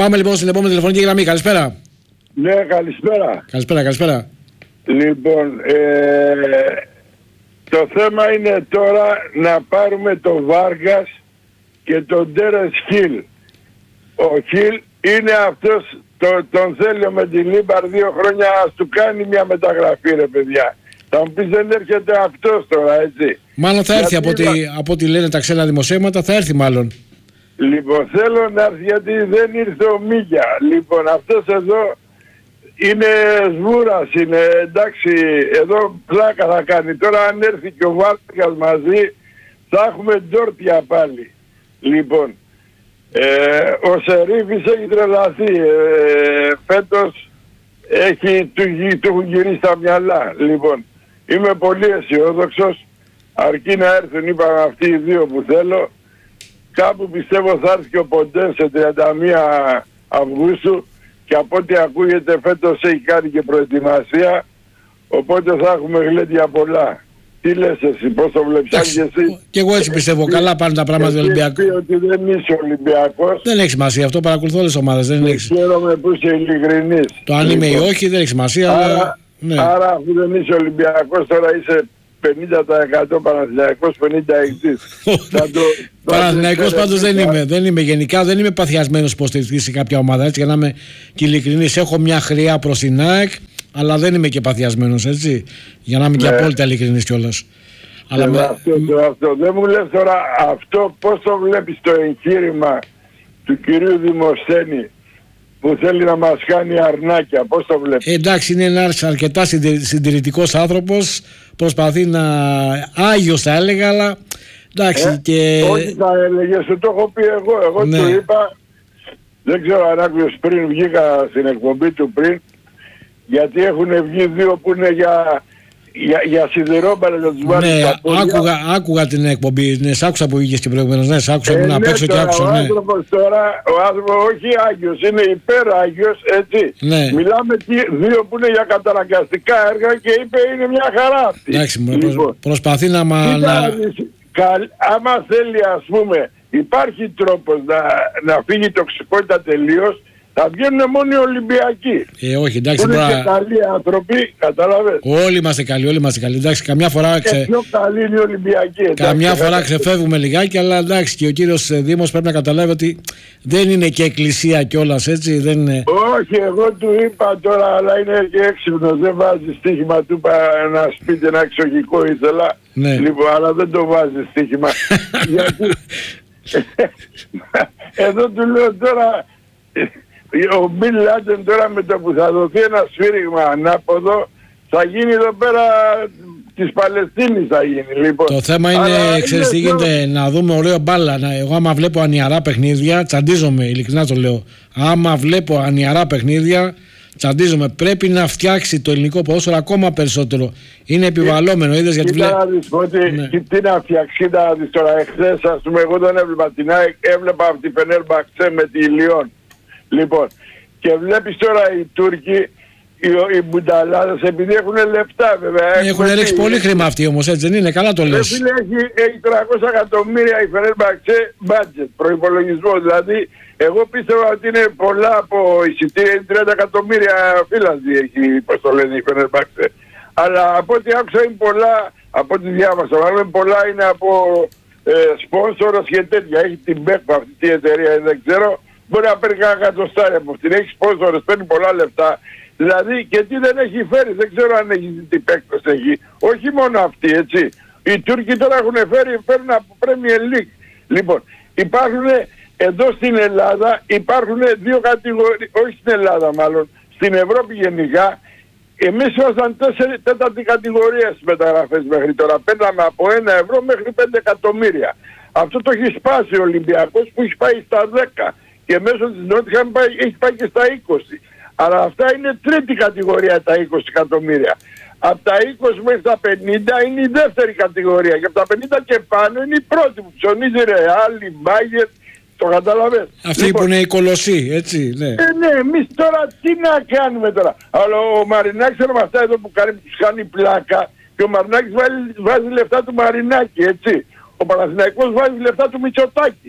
Πάμε λοιπόν στην επόμενη τηλεφωνική γραμμή. Καλησπέρα. Ναι, καλησπέρα. Καλησπέρα. Λοιπόν, το θέμα είναι τώρα να πάρουμε τον Βάργας και τον Τέρες Χιλ. Ο Χιλ είναι αυτός, τον θέλει με την Λίμπαρ 2 χρόνια, ας του κάνει μια μεταγραφή ρε παιδιά. Θα μου πεις δεν έρχεται αυτός τώρα, έτσι. Μάλλον θα έρθει από ό,τι λένε τα ξένα δημοσίευματα, θα έρθει μάλλον. Λοιπόν, θέλω να έρθει γιατί δεν ήρθε ο Μίγια. Λοιπόν, αυτός εδώ είναι σβούρας, είναι εντάξει, εδώ πλάκα θα κάνει. Τώρα αν έρθει και ο Βάρκας μαζί, θα έχουμε ντόρτια πάλι. Λοιπόν, ο Σερίφης έχει τρελαθεί. Φέτος του έχουν γυρίσει τα μυαλά. Λοιπόν, είμαι πολύ αισιόδοξος. Αρκεί να έρθουν, είπαμε, αυτοί οι δύο που θέλω. Κάπου πιστεύω θα έρθει και ο Ποντέ σε 31 Αυγούστου και από ό,τι ακούγεται φέτος έχει κάνει και προετοιμασία, οπότε θα έχουμε γλέντια πολλά. Τι λες εσύ, πώς το βλέπεις, αν και εσύ? Και εγώ έτσι πιστεύω, καλά πάνε τα πράγματα του Ολυμπιακού. Ότι δεν είσαι Ολυμπιακός. Δεν έχει σημασία αυτό, παρακολουθώ όλες τις ομάδες. Χαίρομαι που είσαι ειλικρινής. Το αν είμαι ή όχι δεν έχει σημασία. Άρα, ναι. Άρα αφού δεν είσαι Ολυμπιακός, τώρα είσαι 50% Παναθηναϊκός, 50% Παναθηναϊκός πάντως δεν είμαι γενικά, δεν είμαι παθιασμένος υποστηρικτής σε κάποια ομάδα, έτσι, για να είμαι και ειλικρινής. Έχω μια χρειά προς την ΑΕΚ, αλλά δεν είμαι και παθιασμένος, έτσι, για να είμαι και απόλυτα ειλικρινής κιόλας. Αυτό δεν μου λες τώρα, αυτό πώς το βλέπεις το εγχείρημα του κυρίου Δημοσθένη που θέλει να μας κάνει αρνάκια, πώς το βλέπεις? Εντάξει, είναι ένας αρκετά συντηρητικός άνθρωπος, προσπαθεί να... Άγιος θα έλεγα, αλλά εντάξει και... Όχι θα έλεγε, σου το έχω πει εγώ ναι. Του είπα, δεν ξέρω αν άκουσες πριν, βγήκα στην εκπομπή του πριν, γιατί έχουν βγει δύο που είναι για σιδερόμπαρα να τους βάλουν ναι, τα πόδια. Άκουγα την εκπομπή, ναι, σ' άκουσα που βγήκες και προηγουμένως, ναι, σ' άκουσα που να παίξω και άκουσα, ναι. Ο άνθρωπος όχι Άγιος, είναι υπεράγιος, έτσι. Ναι. Μιλάμε δύο που είναι για καταναγκαστικά έργα και είπε είναι μια χαρά αυτή. Εντάξει, προσπαθεί να... Άμα θέλει, ας πούμε, υπάρχει τρόπος να φύγει η τοξικότητα τελείως, θα βγαίνουν μόνο οι Ολυμπιακοί. Όχι, εντάξει. Είναι και καλοί άνθρωποι, καταλαβες. Όλοι είμαστε καλοί. Εντάξει, καμιά φορά. Πιο καλοί είναι οι Ολυμπιακοί. Καμιά φορά ξεφεύγουμε λιγάκι, αλλά εντάξει, και ο κύριος Δήμος πρέπει να καταλάβει ότι δεν είναι και εκκλησία κιόλας, έτσι. Δεν είναι... Όχι, εγώ του είπα τώρα, αλλά είναι και έξυπνος. Δεν βάζει στοίχημα, του είπα ένα σπίτι, ένα εξοχικό ήθελα. Ναι. Λοιπόν, αλλά δεν το βάζει στοίχημα. Γιατί... Εδώ του λέω τώρα. Ο Μπιν Λάντεν τώρα με το που θα δοθεί ένα σφύριγμα ανάποδο θα γίνει εδώ πέρα της Παλαιστίνης θα γίνει λοιπόν. Το θέμα είναι, ξέρεις τι γίνεται, να δούμε ωραίο μπάλα. Εγώ άμα βλέπω ανιαρά παιχνίδια τσαντίζομαι, ειλικρινά το λέω. Άμα βλέπω ανιαρά παιχνίδια τσαντίζομαι. Πρέπει να φτιάξει το ελληνικό ποδόσφαιρο ακόμα περισσότερο. Είναι επιβαλλόμενο, είδες, γιατί βλέπω. Τι να φτιάξει, να δεις τώρα εχθές, ας πούμε, εγώ δεν έβλεπα την ΑΕΚ, έβλεπα από την Φενέρμπαχτσε με τη Λιόν. Λοιπόν, και βλέπεις τώρα οι Τούρκοι, οι μπουνταλάδες, επειδή έχουν λεφτά βέβαια. Έχουν ρίξει πολύ χρήμα αυτοί όμως, έτσι δεν είναι, καλά το λες. Έχει 300 εκατομμύρια η Φενέρμπαχτσε budget, προϋπολογισμό. Δηλαδή, εγώ πίστευα ότι είναι πολλά από εισιτήρια, 30 εκατομμύρια φύλανδοι έχει, πώς το λένε, η Φενέρμπαχτσε. Αλλά από ό,τι άκουσα είναι πολλά, από ό,τι διάβασα, αλλά πολλά είναι από σπόνσορος και τέτοια. Έχει την ΠΕΚ αυτή τη εταιρεία, δεν ξέρω. Μπορεί να παίρνει κάνα εκατοστάρι από αυτήν, έχει σπόνσορες, παίρνει πολλά λεφτά. Δηλαδή και τι δεν έχει φέρει, δεν ξέρω αν έχει τι παίκτος έχει. Όχι μόνο αυτοί, έτσι. Οι Τούρκοι τώρα φέρουν από Premier League. Λοιπόν, υπάρχουν εδώ στην Ελλάδα, υπάρχουν δύο κατηγορίες, όχι στην Ελλάδα μάλλον, στην Ευρώπη γενικά. Εμείς ήμασταν τέταρτη κατηγορία στις μεταγραφές μέχρι τώρα. Παίρναμε από 1 ευρώ μέχρι 5 εκατομμύρια. Αυτό το έχει σπάσει ο Ολυμπιακός που έχει πάει στα 10. Και μέσω της Νότιχαμ έχει πάει και στα 20. Αλλά αυτά είναι τρίτη κατηγορία τα 20 εκατομμύρια. Από τα 20 μέχρι τα 50 είναι η δεύτερη κατηγορία. Και από τα 50 και πάνω είναι η πρώτη που ψωνίζει Ρεάλ, η Μπάγερ, το καταλαβαίνεις. Αυτή λοιπόν, που είναι η κολοσσή, έτσι, ναι. Ναι, εμείς τώρα τι να κάνουμε τώρα. Αλλά ο Μαρινάκης είναι με αυτά εδώ που τους κάνει πλάκα και ο Μαρινάκης βάζει λεφτά του Μαρινάκη, έτσι. Ο Παναθηναϊκός βάζει λεφτά του Μητσοτάκη.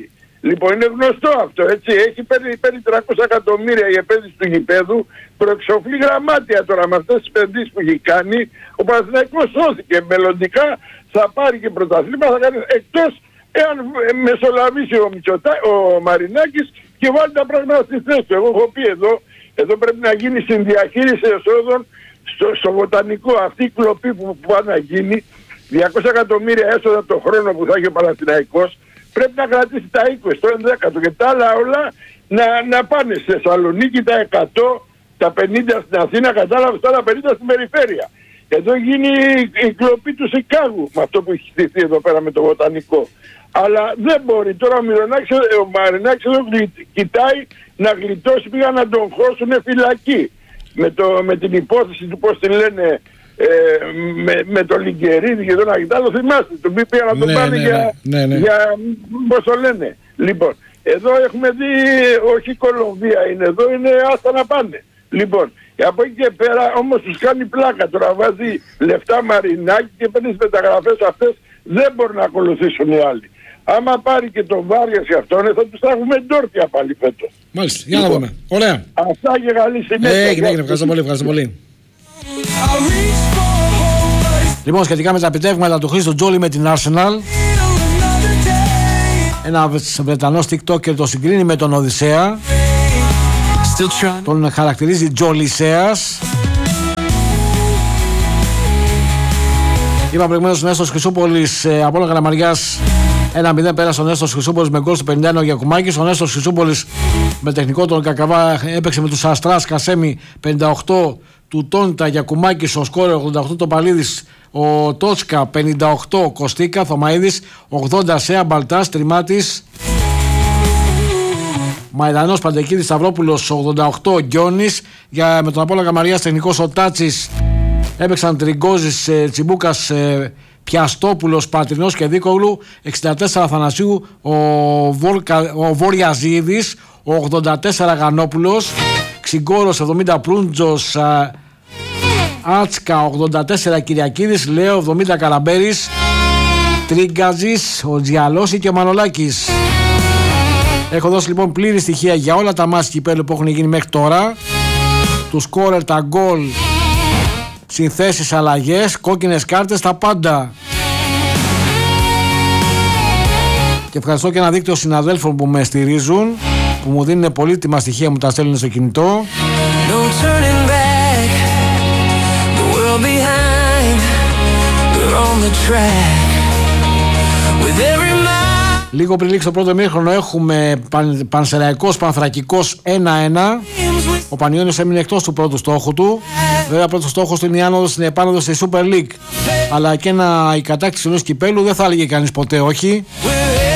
Λοιπόν, είναι γνωστό αυτό, έτσι. Έχει παίρνει 300 εκατομμύρια η επένδυση του γηπέδου, προεξοφλεί γραμμάτια τώρα με αυτές τις επενδύσεις που έχει κάνει. Ο Παναθηναϊκός σώθηκε. Μελλοντικά θα πάρει και πρωταθλήματα, θα κάνει εκτός εάν μεσολαβήσει ο Μαρινάκης και βάλει τα πράγματα στη θέση του. Εγώ έχω πει εδώ πρέπει να γίνει συνδιαχείριση εσόδων στο βοτανικό. Αυτή η κλοπή που πάει να γίνει, 200 εκατομμύρια έσοδα το χρόνο που θα έχει ο Παναθηναϊκός, πρέπει να κρατήσει τα 20, το 11 και τα άλλα όλα να πάνε στη Θεσσαλονίκη, τα 100, τα 50 στην Αθήνα, κατάλαβες, τα 50 στην περιφέρεια. Εδώ γίνει η κλοπή του Σικάγου με αυτό που έχει χτιστεί εδώ πέρα με το βοτανικό. Αλλά δεν μπορεί τώρα ο Μαρινάκης εδώ κοιτάει να γλιτώσει, πήγαν να τον χώσουν φυλακή. Με την υπόθεση του πώς την λένε, με το Λιγκερίδη και τον Αγιτάδο, θυμάστε, τον πήγαν να τον πάνε για πώς το λένε. Λοιπόν, εδώ έχουμε δει, όχι Κολομβία είναι εδώ, είναι άστα να πάνε. Λοιπόν, από εκεί και πέρα όμως τους κάνει πλάκα, τώρα βάζει λεφτά Μαρινάκη και παίρνει τις μεταγραφές αυτές, δεν μπορούν να ακολουθήσουν οι άλλοι. Άμα πάρει και τον Βάριας και αυτόν, θα τους έχουμε ντόρτια πάλι φέτος. Μάλιστα, για να δούμε. Ωραία. Αυτά και καλή συνέχεια. Έγινε, ευχαριστώ πολύ. Λοιπόν, σχετικά με τα επιτεύγματα του Χρήστο Τζόλι με την Arsenal, ένα Βρετανός TikToker το συγκρίνει με τον Οδυσσέα, τον χαρακτηρίζει Τζολισέας. Είπα προηγουμένως ο Νέστος Χρυσούπολης από όλα Καλαμαριάς 1-0 πέρασε ο Νέστος Χρυσούπολης με γκολ στο 51 ο Γιακουμάκης. Ο Νέστος Χρυσούπολης με τεχνικό τον Κακαβά έπαιξε με τους Αστράς Κασέμι 58, του Τόντα Γιακουμάκης ο σκόρε 88, το Παλίδης ο Τότσκα 58, Κωστίκα Θωμαίδης 80, Σέα Μπαλτάς Τριμάτης, Μαϊδανός Παντεκίδης Σταυρόπουλος 88, Γκιόνης. Με τον Απόλλωνα Καμαριάς τεχνικός ο Τάτσης έπαιξαν Τριγκόζης, Τσιμπούκας, Πιαστόπουλος, Πατρινός και Δίκογλου. 64 Αθανασίου ο Βοριαζίδης, 84 Γανόπουλος, Ξυγκόρος 70 Προύντζος, Άτσκα 84 Κυριακίδης, Λέο 70 Καλαμπέρης, Τρίγκαζης, ο Τζιαλώση και ο Μανολάκης. Έχω δώσει λοιπόν πλήρη στοιχεία για όλα τα μάτς κυπέλλου που έχουν γίνει μέχρι τώρα, του σκόρερ, τα γκολ, συνθέσεις, αλλαγές, κόκκινες κάρτες, τα πάντα. Και ευχαριστώ και ένα δίκτυο συναδέλφων που με στηρίζουν, που μου δίνουν πολύτιμα στοιχεία, μου τα στέλνουν στο κινητό. Λίγο πριν λήξει το πρώτο ημίχρονο έχουμε Πανσεραϊκός Πανθρακικός 1-1. Ο Πανιώνιος έμεινε εκτός του πρώτου στόχου του. Βέβαια πρώτος στόχος του είναι η άνοδος στην επάνωδο στη Super League. Αλλά και η κατάκτηση ενός κυπέλου δεν θα έλεγε κανείς ποτέ όχι.